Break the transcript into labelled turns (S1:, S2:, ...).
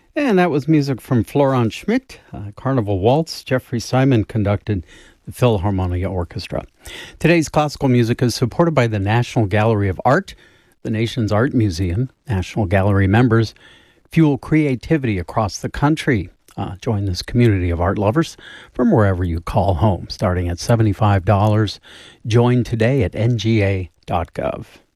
S1: And that was music from Florent Schmidt, Carnival Waltz. Jeffrey Simon conducted the Philharmonia Orchestra. Today's classical music is supported by the National Gallery of Art, the nation's art museum. National Gallery members fuel creativity across the country. Join this community of art lovers from wherever you call home, starting at $75. Join today at nga.gov.